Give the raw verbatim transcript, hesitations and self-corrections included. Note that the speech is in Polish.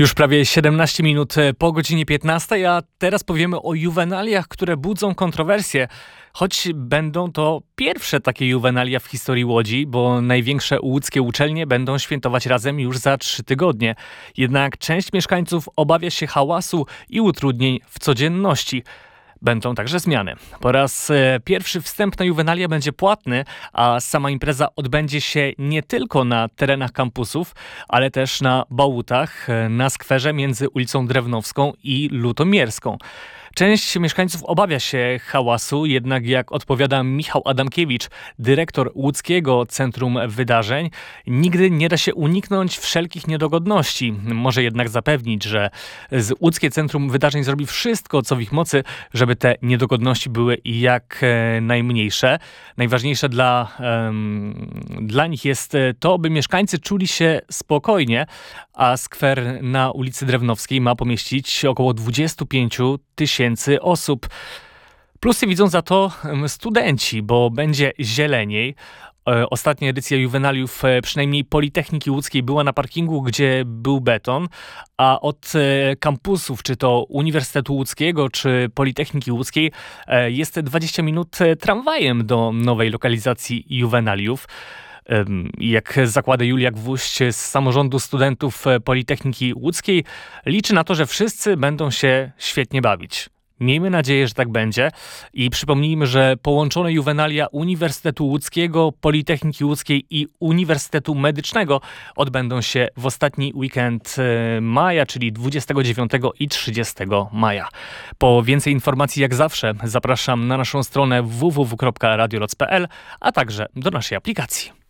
Już prawie siedemnaście minut po godzinie piętnastej, a teraz powiemy o juwenaliach, które budzą kontrowersje. Choć będą to pierwsze takie juwenalia w historii Łodzi, bo największe łódzkie uczelnie będą świętować razem już za trzy tygodnie. Jednak część mieszkańców obawia się hałasu i utrudnień w codzienności. Będą także zmiany. Po raz pierwszy wstęp na juwenalia będzie płatny, a sama impreza odbędzie się nie tylko na terenach kampusów, ale też na Bałutach, na skwerze między ulicą Drewnowską i Lutomierską. Część mieszkańców obawia się hałasu, jednak jak odpowiada Michał Adamkiewicz, dyrektor Łódzkiego Centrum Wydarzeń, nigdy nie da się uniknąć wszelkich niedogodności. Może jednak zapewnić, że z Łódzkie Centrum Wydarzeń zrobi wszystko, co w ich mocy, żeby te niedogodności były jak najmniejsze. Najważniejsze dla, um, dla nich jest to, by mieszkańcy czuli się spokojnie, a skwer na ulicy Drewnowskiej ma pomieścić około dwadzieścia pięć tysięcy osób. Plusy widzą za to studenci, bo będzie zieleniej. Ostatnia edycja juwenaliów, przynajmniej Politechniki Łódzkiej, była na parkingu, gdzie był beton, a od kampusów, czy to Uniwersytetu Łódzkiego, czy Politechniki Łódzkiej, jest dwadzieścia minut tramwajem do nowej lokalizacji juwenaliów. Jak zakłada Julia Gwóźdź z samorządu studentów Politechniki Łódzkiej, liczy na to, że wszyscy będą się świetnie bawić. Miejmy nadzieję, że tak będzie i przypomnijmy, że połączone juwenalia Uniwersytetu Łódzkiego, Politechniki Łódzkiej i Uniwersytetu Medycznego odbędą się w ostatni weekend maja, czyli dwudziestego dziewiątego i trzydziestego maja. Po więcej informacji jak zawsze zapraszam na naszą stronę w w w kropka radioloc kropka p l, a także do naszej aplikacji.